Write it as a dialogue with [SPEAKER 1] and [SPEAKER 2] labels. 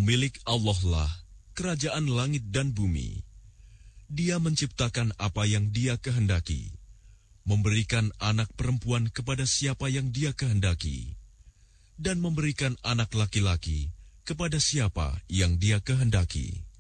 [SPEAKER 1] milik Allah lah kerajaan langit dan bumi. Dia menciptakan apa yang Dia kehendaki, memberikan anak perempuan kepada siapa yang Dia kehendaki, dan memberikan anak laki-laki kepada siapa yang Dia kehendaki.